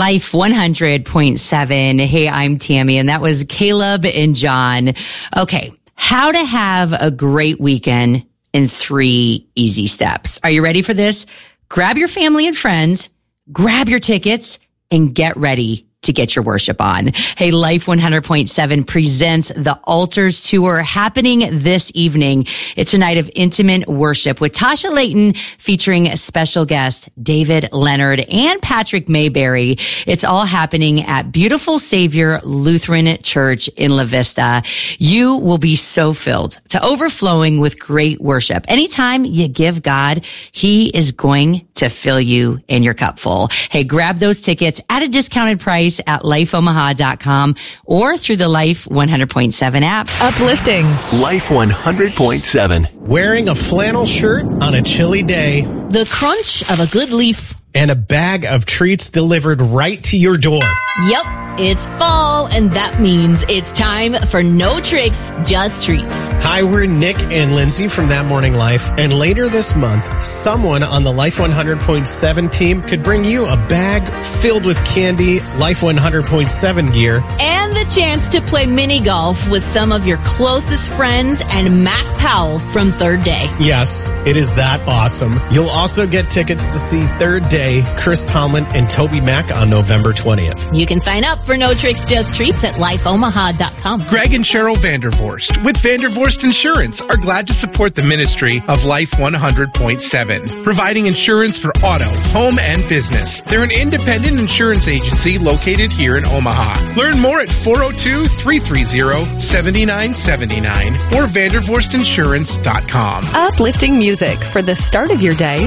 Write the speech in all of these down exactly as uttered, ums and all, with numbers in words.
Life one hundred point seven. Hey, I'm Tammy, and that was Caleb and John. Okay, how to have a great weekend in three easy steps. Are you ready for this? Grab your family and friends, grab your tickets, and get ready to get your worship on. Hey, Life one hundred point seven presents the Altars Tour happening this evening. It's a night of intimate worship with Tasha Layton featuring special guest David Leonard and Patrick Mayberry. It's all happening at Beautiful Savior Lutheran Church in La Vista. You will be so filled to overflowing with great worship. Anytime you give God, He is going to fill you in your cup full. Hey, grab those tickets at a discounted price at life omaha dot com or through the Life one hundred point seven app. Uplifting. Life one hundred point seven. Wearing a flannel shirt on a chilly day. The crunch of a good leaf. And a bag of treats delivered right to your door. Yep, it's fall, and that means it's time for No Tricks, Just Treats. Hi, we're Nick and Lindsay from That Morning Life, and later this month, someone on the Life one hundred point seven team could bring you a bag filled with candy, Life one hundred point seven gear, and the chance to play mini golf with some of your closest friends and Mac Powell from Third Day. Yes, it is that awesome. You'll also get tickets to see Third Day, Chris Tomlin, and Toby Mac on November twentieth. You can sign up for No Tricks, Just Treats at life omaha dot com. Greg and Cheryl Vandervorst with Vandervorst Insurance are glad to support the ministry of Life one hundred point seven, providing insurance for auto, home, and business. They're an independent insurance agency located here in Omaha. Learn more at four oh two, three three zero, seven nine seven nine or vandervorst insurance dot com. Uplifting music for the start of your day.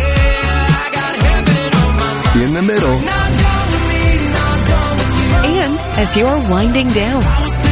In the middle. And as you're winding down.